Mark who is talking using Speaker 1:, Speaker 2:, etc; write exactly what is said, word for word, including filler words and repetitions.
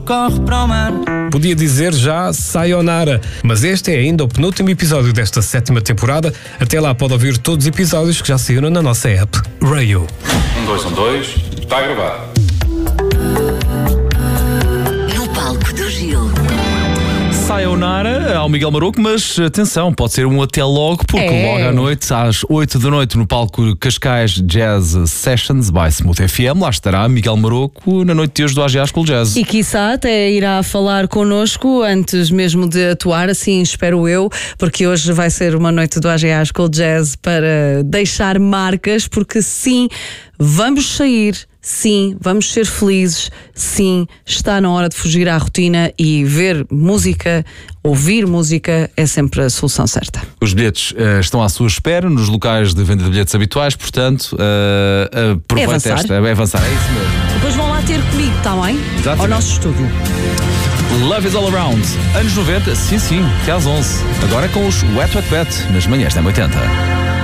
Speaker 1: corre para o mar.
Speaker 2: Podia dizer já sayonara, mas este é ainda o penúltimo episódio desta sétima temporada. Até lá pode ouvir todos os episódios que já saíram na nossa app Rayo.
Speaker 3: Um, dois, um, dois, está a gravar.
Speaker 4: No palco do Gil.
Speaker 5: Sayonara ao Miguel Maroco, mas atenção, pode ser um até logo, porque
Speaker 6: É.
Speaker 5: logo à noite, às oito da noite, no palco Cascais Jazz Sessions by Smooth F M, lá estará Miguel Maroco na noite de hoje do A G A School Jazz.
Speaker 6: E quiçá até irá falar connosco antes mesmo de atuar, assim espero eu, porque hoje vai ser uma noite do A G A School Jazz para deixar marcas, porque sim, vamos sair. Sim, vamos ser felizes. Sim, está na hora de fugir à rotina e ver música, ouvir música é sempre a solução certa.
Speaker 5: Os bilhetes uh, estão à sua espera nos locais de venda de bilhetes habituais, portanto, uh, uh, aproveita
Speaker 6: É avançar.
Speaker 5: esta. É avançar, é isso mesmo.
Speaker 6: Depois vão lá ter comigo, está bem?
Speaker 5: Exatamente.
Speaker 6: Ao nosso estúdio.
Speaker 5: Love is All Around. Anos noventa, sim, sim, até às onze. Agora com os Wet Wet Wet, nas manhãs da oitenta.